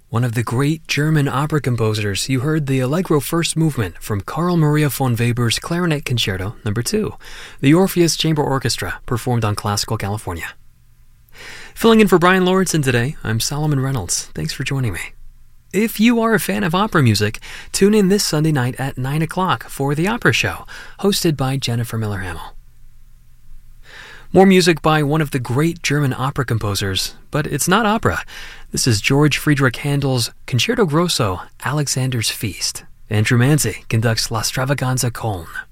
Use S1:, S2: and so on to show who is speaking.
S1: One of the great German opera composers, you heard the Allegro First Movement from Carl Maria von Weber's Clarinet Concerto No. 2, the Orpheus Chamber Orchestra, performed on Classical California. Filling in for Brian Lawrenson today, I'm Solomon Reynolds. Thanks for joining me. If you are a fan of opera music, tune in this Sunday night at 9 o'clock for The Opera Show, hosted by Jennifer Miller-Hamill. More music by one of the great German opera composers, but it's not opera. This is George Friedrich Handel's Concerto Grosso, Alexander's Feast. Andrew Manzi conducts La Stravaganza Köln.